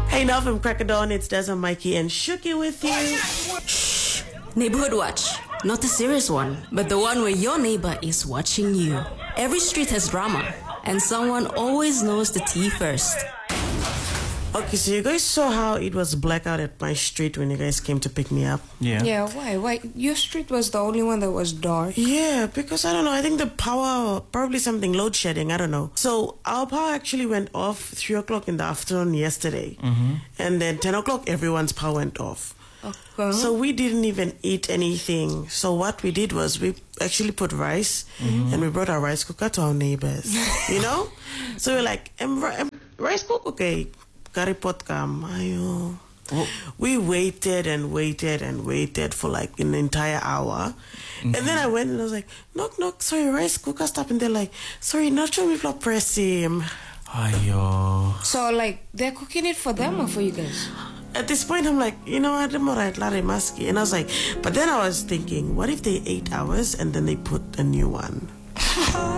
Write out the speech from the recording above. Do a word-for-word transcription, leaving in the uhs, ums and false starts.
Hey, now from Crackadon, it's Des and Mikey and Shuki with you. Shh. Neighborhood watch. Not the serious one, but the one where your neighbor is watching you. Every street has drama, and someone always knows the tea first. Okay, so you guys saw how it was blackout at my street when you guys came to pick me up? Yeah. Yeah, why? Why? Your street was the only one that was dark. Yeah, because I don't know, I think the power, probably something load shedding, I don't know. So our power actually went off three o'clock in the afternoon yesterday. Mm-hmm. And then ten o'clock, everyone's power went off. Okay. So we didn't even eat anything. So what we did was we actually put rice mm-hmm. and we brought our rice cooker to our neighbors, you know? So we're like, em, em, rice cooker, okay. Curry pot kam, ayo. Oh. We waited and waited and waited for like an entire hour. Mm-hmm. And then I went and I was like, knock, knock, sorry, rice cooker stop. And they're like, sorry, not sure if I press him. Ayo. So, like, they're cooking it for them or for you guys? At this point, I'm like, you know what, I'm alright, Larry Maski. And I was like, but then I was thinking, what if they ate ours and then they put a new one?